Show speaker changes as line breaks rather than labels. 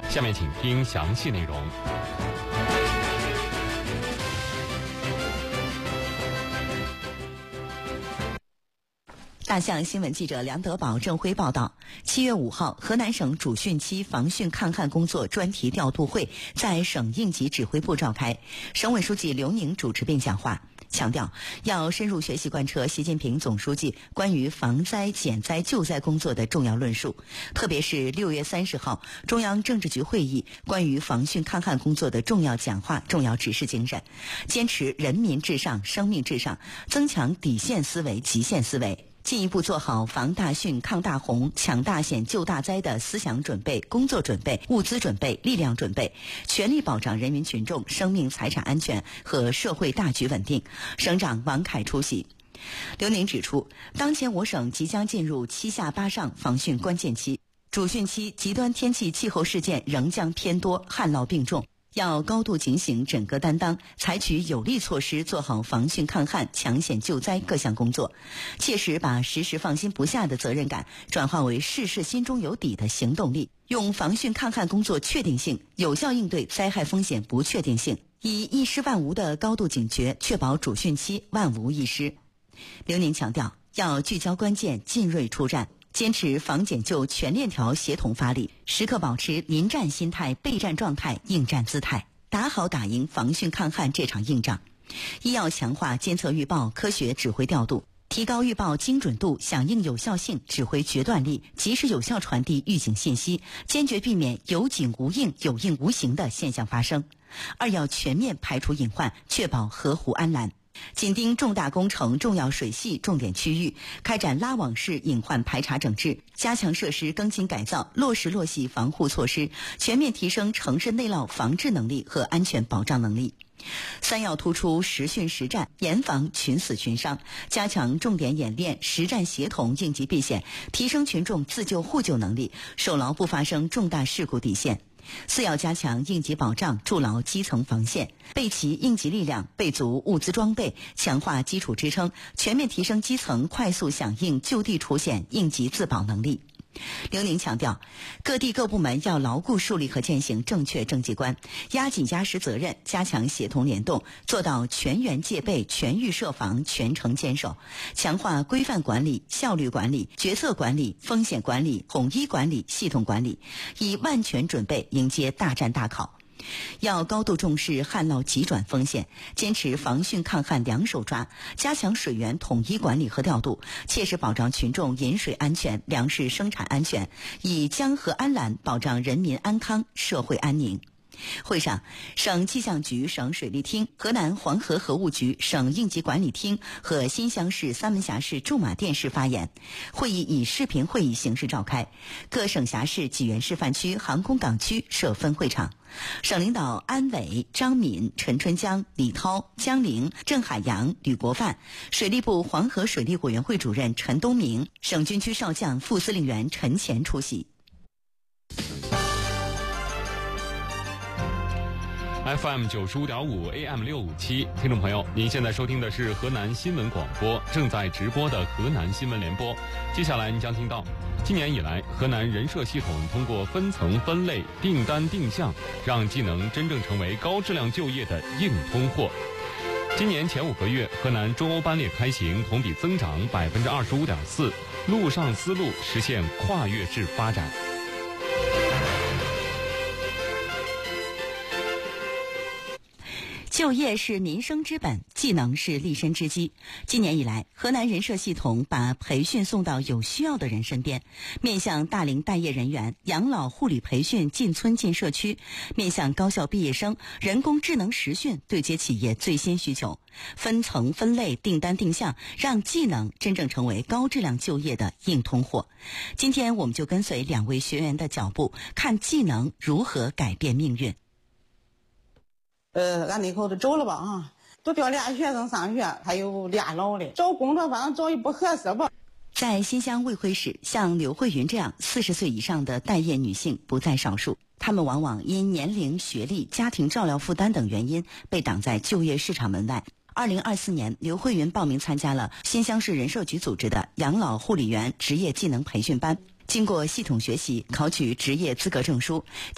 下面请听详细内容。
大象新闻记者梁德宝、郑辉报道，7月5号，河南省主汛期防汛抗旱工作专题调度会在省应急指挥部召开，省委书记刘宁主持并讲话，强调要深入学习贯彻习近平总书记关于防灾减灾救灾工作的重要论述，特别是6月30号中央政治局会议关于防汛抗旱工作的重要讲话、重要指示精神，坚持人民至上、生命至上，增强底线思维、极限思维，进一步做好防大汛、抗大洪、抢大险、救大灾的思想准备、工作准备、物资准备、力量准备，全力保障人民群众生命财产安全和社会大局稳定。省长王凯出席。刘宁指出，当前我省即将进入7下8上防汛关键期，主汛期极端天气气候事件仍将偏多，旱涝并重，要高度警醒、整个担当，采取有力措施，做好防汛抗旱、抢险救灾各项工作，切实把时时放心不下的责任感转化为事事心中有底的行动力，用防汛抗旱工作确定性有效应对灾害风险不确定性，以一失万无的高度警觉，确保主汛期万无一失。刘宁强调，要聚焦关键，进锐出战，坚持防减救全链条协同发力，时刻保持临战心态、备战状态、应战姿态，打好打赢防汛抗旱这场硬仗。一要强化监测预报、科学指挥调度，提高预报精准度、响应有效性、指挥决断力，及时有效传递预警信息，坚决避免有警无应、有应无形的现象发生。二要全面排除隐患，确保河湖安澜。紧盯重大工程、重要水系、重点区域，开展拉网式隐患排查整治，加强设施更新改造，落实落细防护措施，全面提升城市内涝防治能力和安全保障能力。三要突出实训实战，严防群死群伤，加强重点演练、实战协同、应急避险，提升群众自救互救能力，守牢不发生重大事故底线。四要加强应急保障，筑牢基层防线，备齐应急力量，备足物资装备，强化基础支撑，全面提升基层快速响应、就地除险、应急自保能力。刘宁强调，各地各部门要牢固树立和践行正确政绩观，压紧压实责任，加强协同联动，做到全员戒备、全域设防、全程坚守，强化规范管理、效率管理、决策管理、风险管理、统一管理、系统管理，以万全准备迎接大战大考。要高度重视旱涝急转风险，坚持防汛抗旱两手抓，加强水源统一管理和调度，切实保障群众饮水安全、粮食生产安全，以江河安澜保障人民安康、社会安宁。会上，省气象局、省水利厅、河南黄河河务局、省应急管理厅和新乡市三门峡市驻马店市发言。会议以视频会议形式召开，各省辖市济源示范区、航空港区设分会场。省领导安伟、张敏、陈春江、李涛、江玲、郑海洋、吕国范，水利部黄河水利委员会主任陈东明，省军区少将副司令员陈乾出席。
FM 95.5 AM 657，听众朋友，您现在收听的是河南新闻广播，正在直播的河南新闻联播。接下来您将听到，今年以来，河南人社系统通过分层分类、定单定向，让技能真正成为高质量就业的硬通货。今年前5个月，河南中欧班列开行同比增长25.4%，陆上丝路实现跨越式发展。
就业是民生之本，技能是立身之基。今年以来，河南人社系统把培训送到有需要的人身边，面向大龄待业人员，养老护理培训进村进社区；面向高校毕业生，人工智能实训对接企业最新需求，分层分类、定单定向，让技能真正成为高质量就业的硬通货。今天我们就跟随2位学员的脚步，看技能如何改变命运。
俺那口子走了吧啊，都调俩学生上学，还有俩老的，找工作反正找也不合适吧。
在新乡卫辉市，像刘慧云这样40岁以上的待业女性不在少数，她们往往因年龄、学历、家庭照料负担等原因被挡在就业市场门外。2024年，刘慧云报名参加了新乡市人社局组织的养老护理员职业技能培训班，经过系统学习，考取职业资格证书。